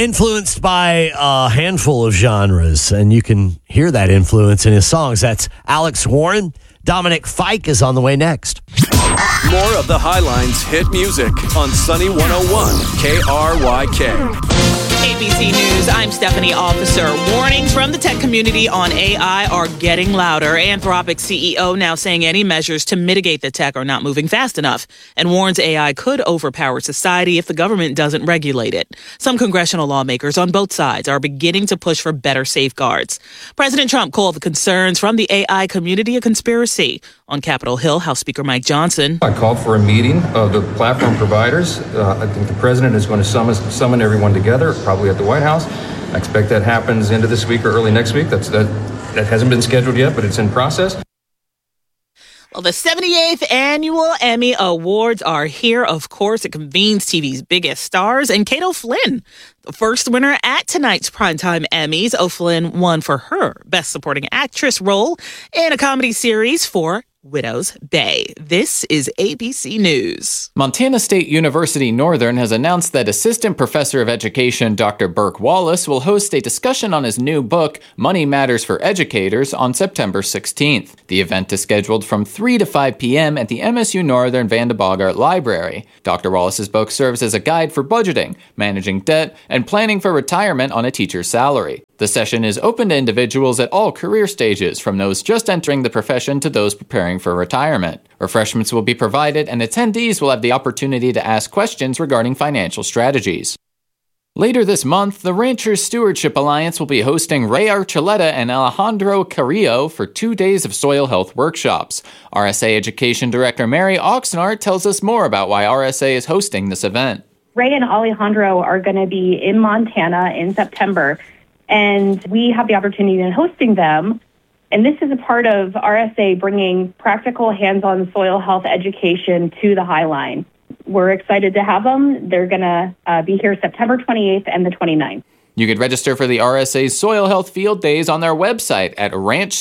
influenced by a handful of genres, and you can hear that influence in his songs. That's Alex Warren. Dominic Fike is on the way next. More of the Highlines hit music on Sunny 101 KRYK. ABC News, I'm Stephanie Officer. Warnings from the tech community on AI are getting louder. Anthropic CEO now saying any measures to mitigate the tech are not moving fast enough and warns AI could overpower society if the government doesn't regulate it. Some congressional lawmakers on both sides are beginning to push for better safeguards. President Trump called the concerns from the AI community a conspiracy. On Capitol Hill, House Speaker Mike Johnson. I called for a meeting of the platform providers. I think the president is going to summon everyone together, probably at the White House. I expect that happens into this week or early next week. That hasn't been scheduled yet, but it's in process. Well, the 78th Annual Emmy Awards are here. Of course, it convenes TV's biggest stars. And Kate O'Flynn, the first winner at tonight's Primetime Emmys. O'Flynn won for her Best Supporting Actress role in a comedy series for Widow's Bay. This is ABC News. Montana State University Northern has announced that Assistant Professor of Education Dr. Burke Wallace will host a discussion on his new book, Money Matters for Educators, on September 16th. The event is scheduled from 3 to 5 p.m. at the MSU Northern Vanda Bogart Library. Dr. Wallace's book serves as a guide for budgeting, managing debt, and planning for retirement on a teacher's salary. The session is open to individuals at all career stages, from those just entering the profession to those preparing for retirement. Refreshments will be provided, and attendees will have the opportunity to ask questions regarding financial strategies. Later this month, the Ranchers Stewardship Alliance will be hosting Ray Archuleta and Alejandro Carrillo for 2 days of soil health workshops. RSA Education Director Mary Oxnard tells us more about why RSA is hosting this event. Ray and Alejandro are going to be in Montana in September, and we have the opportunity in hosting them. And this is a part of RSA bringing practical hands-on soil health education to the Highline. We're excited to have them. They're going to be here September 28th and the 29th. You could register for the RSA's Soil Health Field Days on their website at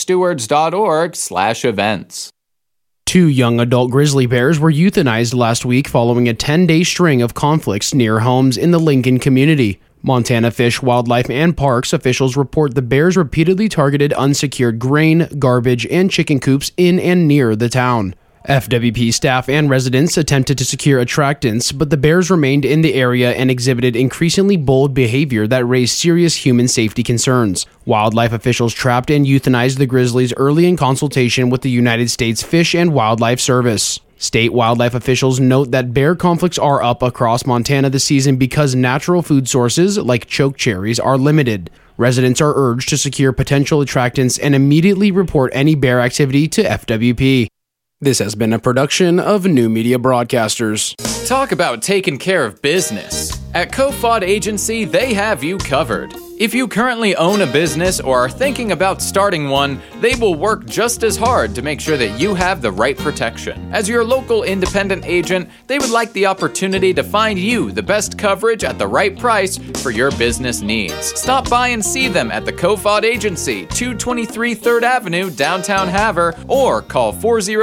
ranchstewards.org/events. 2 young adult grizzly bears were euthanized last week following a 10-day string of conflicts near homes in the Lincoln community. Montana Fish, Wildlife, and Parks officials report the bears repeatedly targeted unsecured grain, garbage, and chicken coops in and near the town. FWP staff and residents attempted to secure attractants, but the bears remained in the area and exhibited increasingly bold behavior that raised serious human safety concerns. Wildlife officials trapped and euthanized the grizzlies early in consultation with the United States Fish and Wildlife Service. State wildlife officials note that bear conflicts are up across Montana this season because natural food sources, like choke cherries, are limited. Residents are urged to secure potential attractants and immediately report any bear activity to FWP. This has been a production of New Media Broadcasters. Talk about taking care of business. At Kofod Agency, they have you covered. If you currently own a business or are thinking about starting one, they will work just as hard to make sure that you have the right protection. As your local independent agent, they would like the opportunity to find you the best coverage at the right price for your business needs. Stop by and see them at the Kofod Agency, 223 3rd Avenue, downtown Havre, or call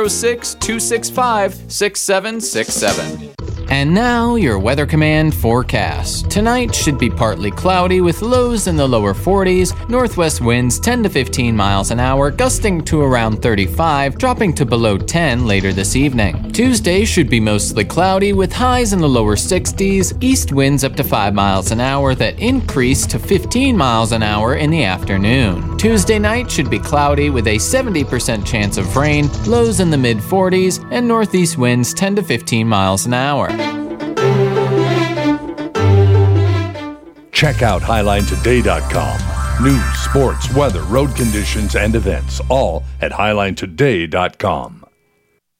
406-265-6767. And now, your Weather Command forecast. Tonight should be partly cloudy with lows in the lower 40s, northwest winds 10 to 15 miles an hour, gusting to around 35, dropping to below 10 later this evening. Tuesday should be mostly cloudy with highs in the lower 60s, east winds up to 5 miles an hour that increase to 15 miles an hour in the afternoon. Tuesday night should be cloudy with a 70% chance of rain, lows in the mid 40s, and northeast winds 10 to 15 miles an hour. Check out HighlineToday.com. News, sports, weather, road conditions, and events, all at HighlineToday.com.